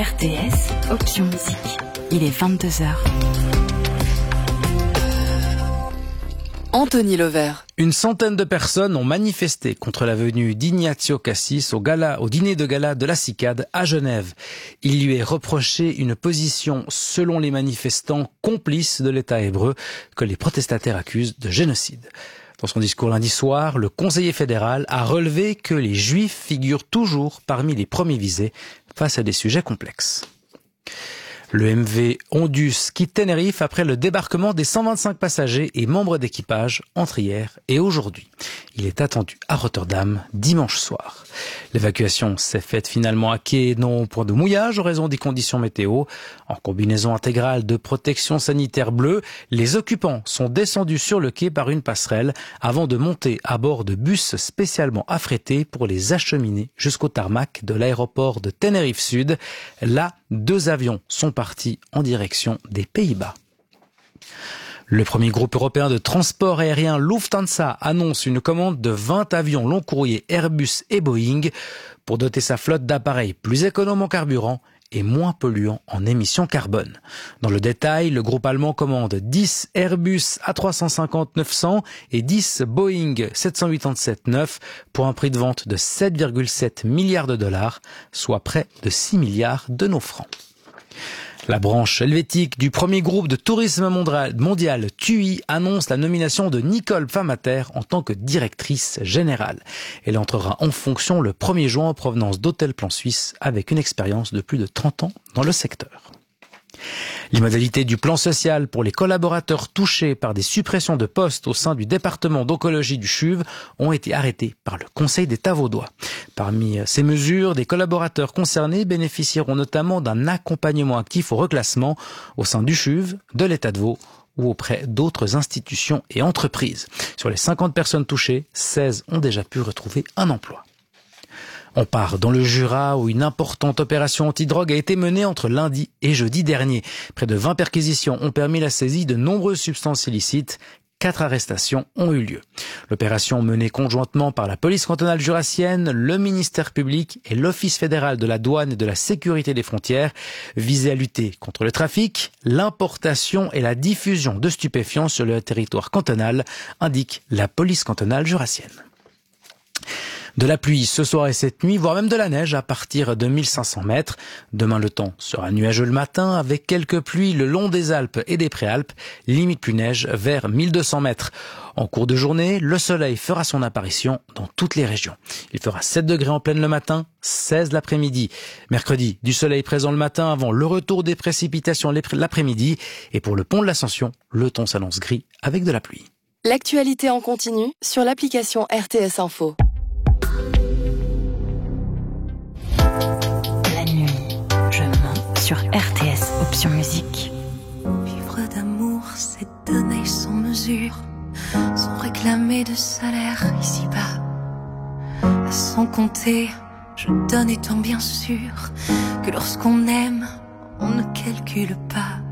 RTS, option musique. Il est 22h. Anthony Levert. Une centaine de personnes ont manifesté contre la venue d'Ignazio Cassis au dîner de gala de la Cicade à Genève. Il lui est reproché une position, selon les manifestants, complice de l'État hébreu que les protestataires accusent de génocide. Dans son discours lundi soir, le conseiller fédéral a relevé que les Juifs figurent toujours parmi les premiers visés face à des sujets complexes. Le MV Ondus quitte Tenerife après le débarquement des 125 passagers et membres d'équipage entre hier et aujourd'hui. Il est attendu à Rotterdam dimanche soir. L'évacuation s'est faite finalement à quai, non au point de mouillage en raison des conditions météo. En combinaison intégrale de protection sanitaire bleue, les occupants sont descendus sur le quai par une passerelle avant de monter à bord de bus spécialement affrétés pour les acheminer jusqu'au tarmac de l'aéroport de Tenerife Sud. Là, 2 avions sont partis en direction des Pays-Bas. Le premier groupe européen de transport aérien Lufthansa annonce une commande de 20 avions long courrier Airbus et Boeing pour doter sa flotte d'appareils plus économes en carburant et moins polluants en émissions carbone. Dans le détail, le groupe allemand commande 10 Airbus A350-900 et 10 Boeing 787-9 pour un prix de vente de 7,7 milliards de dollars, soit près de 6 milliards de nos francs. La branche helvétique du premier groupe de tourisme mondial TUI annonce la nomination de Nicole Pfammater en tant que directrice générale. Elle entrera en fonction le 1er juin en provenance d'Hôtel Plan Suisse avec une expérience de plus de 30 ans dans le secteur. Les modalités du plan social pour les collaborateurs touchés par des suppressions de postes au sein du département d'oncologie du CHUV ont été arrêtées par le Conseil d'État vaudois. Parmi ces mesures, des collaborateurs concernés bénéficieront notamment d'un accompagnement actif au reclassement au sein du CHUV, de l'État de Vaud ou auprès d'autres institutions et entreprises. Sur les 50 personnes touchées, 16 ont déjà pu retrouver un emploi. On part dans le Jura où une importante opération antidrogue a été menée entre lundi et jeudi dernier. Près de 20 perquisitions ont permis la saisie de nombreuses substances illicites. 4 arrestations ont eu lieu. L'opération menée conjointement par la police cantonale jurassienne, le ministère public et l'Office fédéral de la douane et de la sécurité des frontières visait à lutter contre le trafic, l'importation et la diffusion de stupéfiants sur le territoire cantonal, indique la police cantonale jurassienne. De la pluie ce soir et cette nuit, voire même de la neige à partir de 1500 mètres. Demain, le temps sera nuageux le matin avec quelques pluies le long des Alpes et des Préalpes, limite plus neige vers 1200 mètres. En cours de journée, le soleil fera son apparition dans toutes les régions. Il fera 7 degrés en pleine le matin, 16 l'après-midi. Mercredi, du soleil présent le matin avant le retour des précipitations l'après-midi. Et pour le pont de l'Ascension, le temps s'annonce gris avec de la pluie. L'actualité en continu sur l'application RTS Info. Sur RTS, option musique. Vivre d'amour, c'est donner sans mesure, sans réclamer de salaire ici-bas. Sans compter, je donne étant bien sûr que lorsqu'on aime, on ne calcule pas.